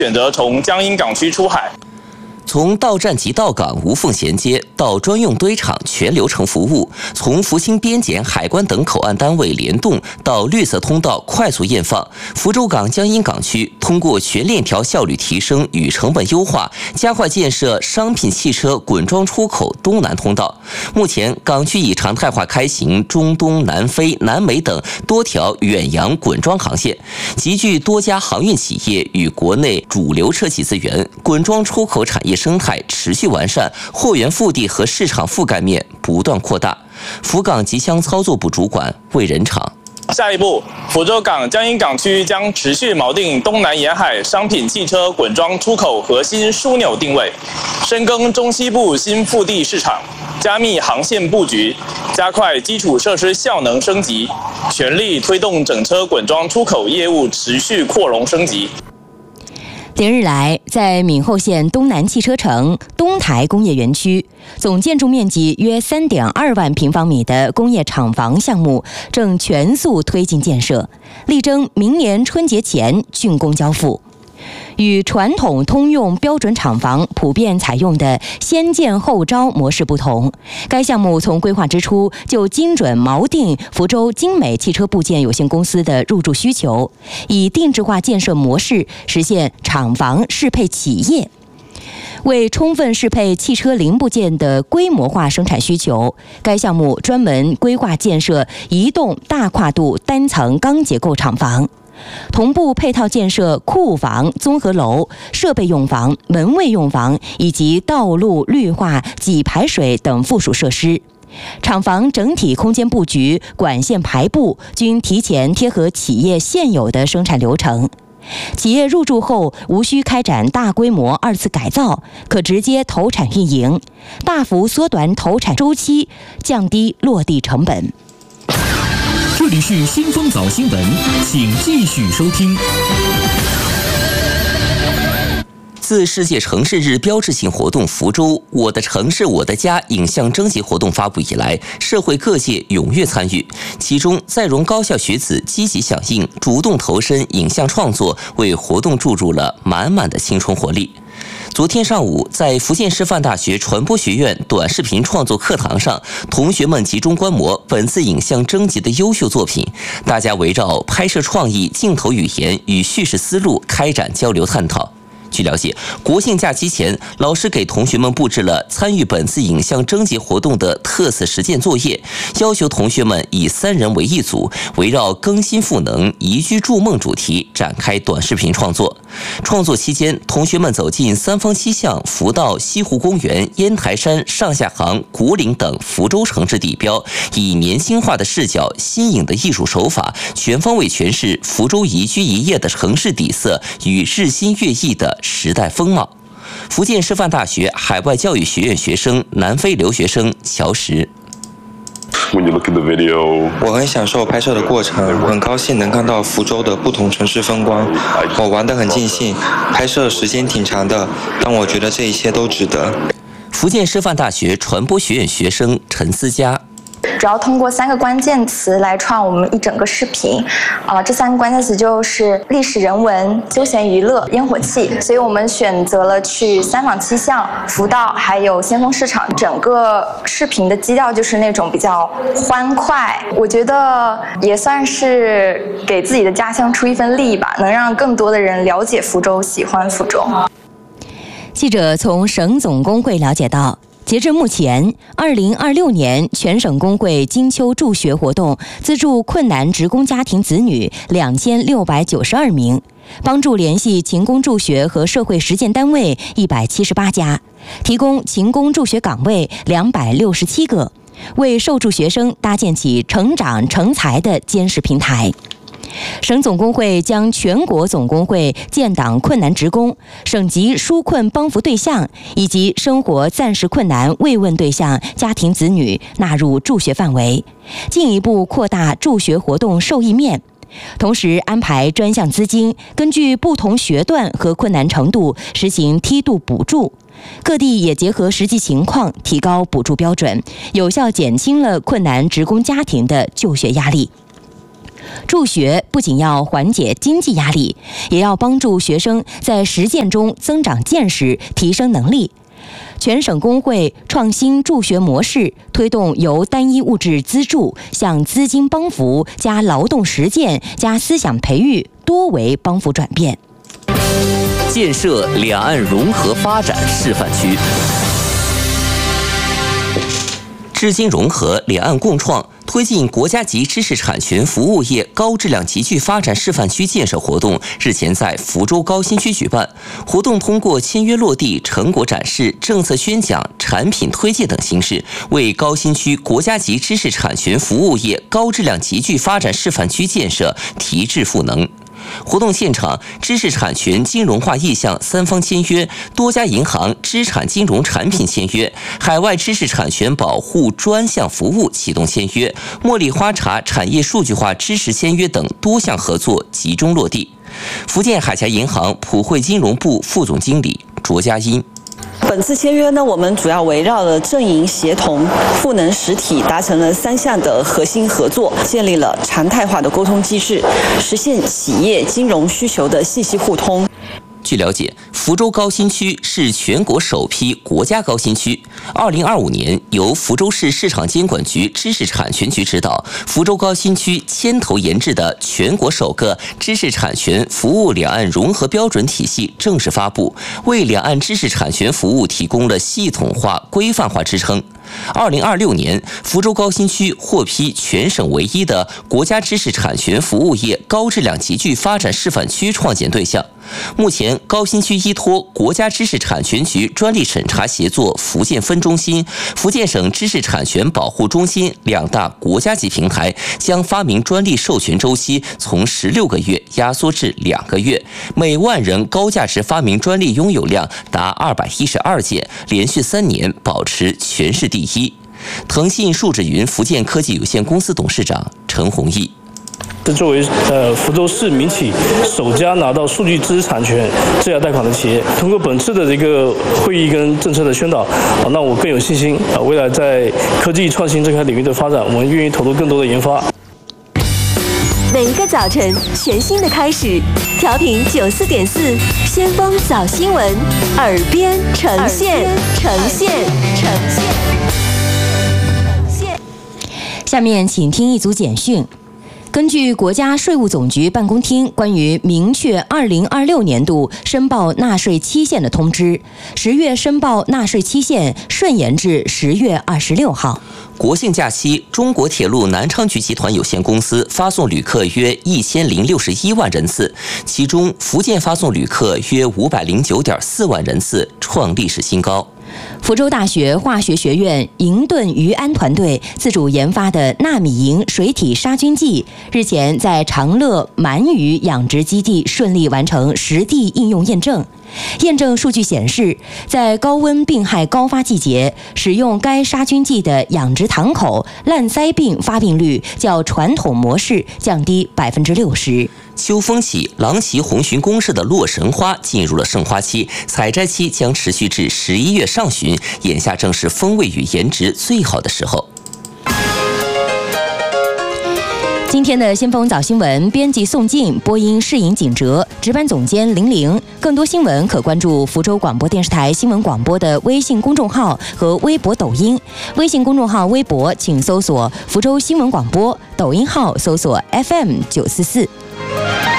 选择从江阴港区出海。 从到站及到港无缝衔接，到专用堆场全流程服务；从福清边检、海关等口岸单位联动到绿色通道快速验放，福州港江阴港区通过全链条效率提升与成本优化，加快建设商品汽车滚装出口东南通道。目前，港区已常态化开行中东、南非、南美等多条远洋滚装航线，集聚多家航运企业与国内主流车企资源，滚装出口产业生态持续完善，货源腹地和市场覆盖面不断扩大。福港集箱操作部主管魏仁场。 下一步，福州港江阴港区将持续锚定东南沿海商品汽车滚装出口核心枢纽定位，深耕中西部新腹地市场，加密航线布局，加快基础设施效能升级，全力推动整车滚装出口业务持续扩容升级。 连日来，在闽后县东南汽车城东台工业园区，总建筑面积约3.2万平方米的工业厂房项目正全速推进建设，力争明年春节前竣工交付。与传统通用标准厂房普遍采用的先建后招模式不同，该项目从规划之初就精准锚定福州精美汽车部件有限公司的入驻需求，以定制化建设模式实现厂房适配企业。为充分适配汽车零部件的规模化生产需求，该项目专门规划建设一栋大跨度单层钢结构厂房，同步配套建设库房、综合楼、设备用房、门卫用房以及道路绿化、给排水等附属设施。厂房整体空间布局、管线排布均提前贴合企业现有的生产流程。企业入驻后无需开展大规模二次改造，可直接投产运营，大幅缩短投产周期，降低落地成本。 这里是新风早新闻，请继续收听。 自世界城市日标志性活动福州我的城市我的家影像征集活动发布以来，社会各界踊跃参与，其中在蓉高校学子积极响应，主动投身影像创作，为活动注入了满满的青春活力。昨天上午，在福建师范大学传播学院短视频创作课堂上，同学们集中观摩本次影像征集的优秀作品，大家围绕拍摄创意、镜头语言与叙事思路开展交流探讨。据了解，国庆假期前，老师给同学们布置了参与本次影像征集活动的特色实践作业，要求同学们以3人为一组，围绕更新赋能、宜居筑梦主题展开短视频创作。创作期间，同学们走进三坊七巷、福道、西湖公园、烟台山、上下杭、古岭等福州城市地标，以年轻化的视角、新颖的艺术手法，全方位诠释福州宜居宜业的城市底色与日新月异的时代风貌。福建师范大学海外教育学院学生、南非留学生乔石。 我很享受拍摄的过程，很高兴能看到福州的不同城市风光。我玩得很尽兴，拍摄时间挺长的，但我觉得这一切都值得。 福建师范大学传播学院学生陈思佳。 主要通过3个关键词来创我们一整个视频，这3个关键词就是历史人文、休闲娱乐、烟火气，所以我们选择了去三坊七巷、福道还有先锋市场，整个视频的基调就是那种比较欢快，我觉得也算是给自己的家乡出一份力吧，能让更多的人了解福州、喜欢福州。 记者从省总工会了解到，截至目前，2026年全省工会金秋助学活动资助困难职工家庭子女2692名，帮助联系勤工助学和社会实践单位178家，提供勤工助学岗位267个，为受助学生搭建起成长成才的坚实平台。省总工会将全国总工会建档困难职工、省级纾困帮扶对象以及生活暂时困难慰问对象家庭子女纳入助学范围，进一步扩大助学活动受益面。同时安排专项资金，根据不同学段和困难程度实行梯度补助。各地也结合实际情况提高补助标准，有效减轻了困难职工家庭的就学压力。 助学不仅要缓解经济压力，也要帮助学生在实践中增长见识、提升能力。全省工会创新助学模式，推动由单一物质资助向资金帮扶加劳动实践加思想培育多维帮扶转变。 建设两岸融合发展示范区。知金融合，两岸共创，推进国家级知识产权服务业高质量集聚发展示范区建设活动日前在福州高新区举办。活动通过签约落地、成果展示、政策宣讲、产品推介等形式，为高新区国家级知识产权服务业高质量集聚发展示范区建设提质赋能。活动现场，知识产权金融化意向3方签约，多家银行知产金融产品签约，海外知识产权保护专项服务启动签约，茉莉花茶产业数据化支持签约等多项合作集中落地。福建海峡银行普惠金融部副总经理卓佳音。 本次签约呢，我们主要围绕了政营协同、赋能实体，达成了3项的核心合作，建立了常态化的沟通机制，实现企业金融需求的信息互通。 据了解，福州高新区是全国首批国家高新区。2025年，由福州市市场监管局知识产权局指导，福州高新区牵头研制的全国首个知识产权服务两岸融合标准体系正式发布，为两岸知识产权服务提供了系统化、规范化支撑。2026年，福州高新区获批全省唯一的国家知识产权服务业高质量集聚发展示范区创建对象。目前，高新区依托国家知识产权局专利审查协作福建分中心、福建省知识产权保护中心2大国家级平台，将发明专利授权周期从16个月压缩至2个月，每万人高价值发明专利拥有量达212件，连续3年保持全市第一。腾讯数智云福建科技有限公司董事长陈宏毅。 这作为福州市民企首家拿到数据知识产权质押贷款的企业，通过本次的这个会议跟政策的宣导，那我更有信心未来在科技创新这块领域的发展，我们愿意投入更多的研发。 每一个早晨，全新的开始，调频94.4，先锋早新闻，耳边呈现。 下面请听一组简讯。根据国家税务总局办公厅关于明确2026年度申报纳税期限的通知，10月申报纳税期限顺延至10月26号。 国庆假期，中国铁路南昌局集团有限公司发送旅客约1061万人次，其中福建发送旅客约509.4万人次，创历史新高。 福州大学化学学院营顿余安团队自主研发的纳米银水体杀菌剂，日前在长乐鳗鱼养殖基地顺利完成实地应用验证。验证数据显示，在高温病害高发季节，使用该杀菌剂的养殖堂口烂腮病发病率较传统模式降低60%。 秋风起，郎崎红鲟公社的洛神花进入了盛花期，采摘期将持续至11月上旬，眼下正是风味与颜值最好的时候。 今天的先锋早新闻，编辑宋静，播音适应景哲，值班总监玲玲。更多新闻可关注福州广播电视台新闻广播的微信公众号和微博、抖音。微信公众号、微博请搜索福州新闻广播，抖音号搜索FM944。